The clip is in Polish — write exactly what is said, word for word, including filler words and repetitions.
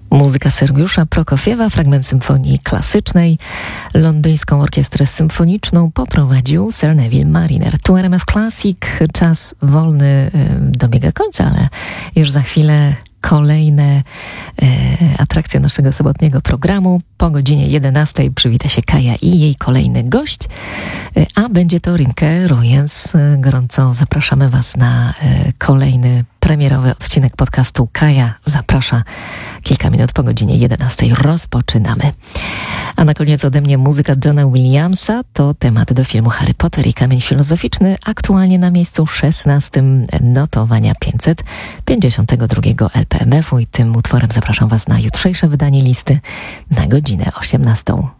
Muzyka Sergiusza Prokofiewa, fragment symfonii klasycznej. Londyńską orkiestrę symfoniczną poprowadził Sir Neville Mariner. Tu R M F Classic, czas wolny dobiega końca, ale już za chwilę kolejne e, atrakcje naszego sobotniego programu. Po godzinie jedenastej przywita się Kaja i jej kolejny gość, e, a będzie to Rinke Royens. E, gorąco zapraszamy Was na e, kolejny premierowy odcinek podcastu Kaja zaprasza. Kilka minut po godzinie jedenastej rozpoczynamy. A na koniec ode mnie muzyka Johna Williamsa. To temat do filmu Harry Potter i Kamień Filozoficzny. Aktualnie na miejscu szesnastym notowania pięćset pięćdziesiątego drugiego L P M F-u i tym utworem zapraszam Was na jutrzejsze wydanie listy na godzinę osiemnastą.